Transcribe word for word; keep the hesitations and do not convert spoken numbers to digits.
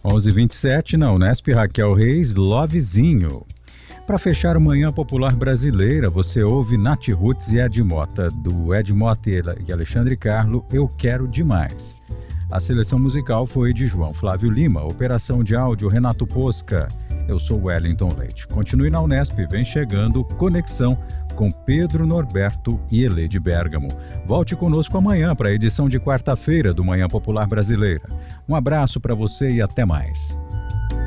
onze e vinte e sete, na Unesp, Raquel Reis, Lovezinho. Para fechar o Manhã Popular Brasileira, você ouve Nath Roots e Ed Mota, do Ed Mota e Alexandre Carlo, Eu Quero Demais. A seleção musical foi de João Flávio Lima, operação de áudio Renato Posca. Eu sou Wellington Leite. Continue na Unesp, vem chegando Conexão com Pedro Norberto e Elê de Bergamo. Volte conosco amanhã para a edição de quarta-feira do Manhã Popular Brasileira. Um abraço para você e até mais.